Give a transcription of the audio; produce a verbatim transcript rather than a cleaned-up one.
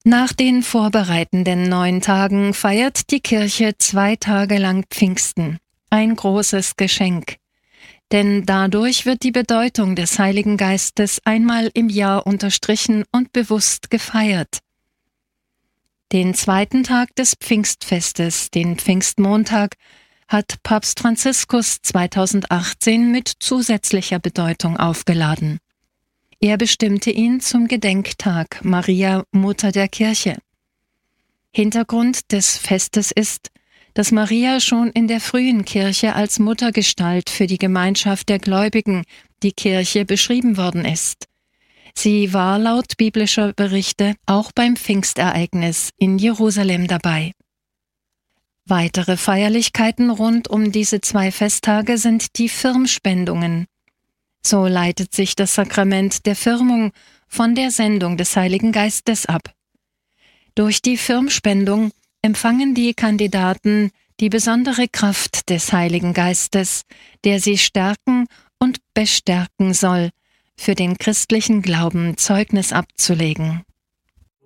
Nach den vorbereitenden neun Tagen feiert die Kirche zwei Tage lang Pfingsten, ein großes Geschenk. Denn dadurch wird die Bedeutung des Heiligen Geistes einmal im Jahr unterstrichen und bewusst gefeiert. Den zweiten Tag des Pfingstfestes, den Pfingstmontag, hat Papst Franziskus zweitausendachtzehn mit zusätzlicher Bedeutung aufgeladen. Er bestimmte ihn zum Gedenktag Maria, Mutter der Kirche. Hintergrund des Festes ist, dass Maria schon in der frühen Kirche als Muttergestalt für die Gemeinschaft der Gläubigen, die Kirche, beschrieben worden ist. Sie war laut biblischer Berichte auch beim Pfingstereignis in Jerusalem dabei. Weitere Feierlichkeiten rund um diese zwei Festtage sind die Firmspendungen. So leitet sich das Sakrament der Firmung von der Sendung des Heiligen Geistes ab. Durch die Firmspendung empfangen die Kandidaten die besondere Kraft des Heiligen Geistes, der sie stärken und bestärken soll, für den christlichen Glauben Zeugnis abzulegen.